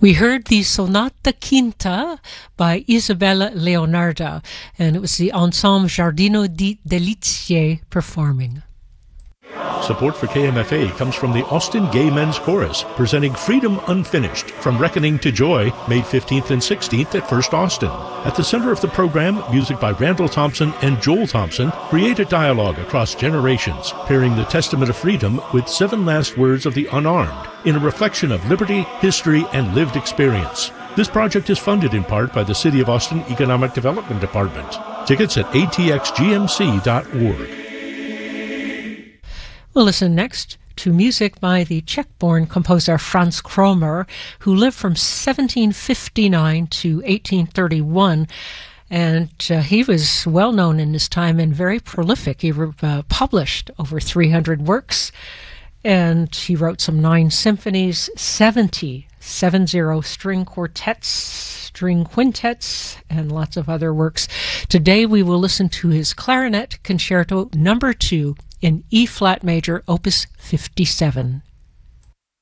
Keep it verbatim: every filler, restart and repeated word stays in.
We heard the Sonata Quinta by Isabella Leonarda, and it was the Ensemble Giardino di Delizie performing. Support for K M F A comes from the Austin Gay Men's Chorus, presenting Freedom Unfinished, From Reckoning to Joy, May fifteenth and sixteenth at First Austin. At the center of the program, music by Randall Thompson and Joel Thompson create a dialogue across generations, pairing the Testament of Freedom with Seven Last Words of the Unarmed, in a reflection of liberty, history, and lived experience. This project is funded in part by the City of Austin Economic Development Department. Tickets at a t x g m c dot org. We'll listen next to music by the Czech-born composer Franz Kromer, who lived from seventeen fifty-nine to eighteen thirty-one. And uh, he was well known in his time and very prolific. He uh, published over three hundred works, and he wrote some nine symphonies, seventy, seven zero string quartets, string quintets, and lots of other works. Today we will listen to his Clarinet Concerto Number two in E-flat major, opus fifty-seven.